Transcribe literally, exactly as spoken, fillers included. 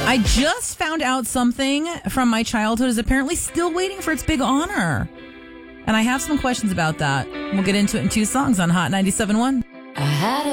I just found out something from my childhood is apparently still waiting for its big honor. And I have some questions about that. We'll get into it in two songs on Hot ninety-seven point one. I had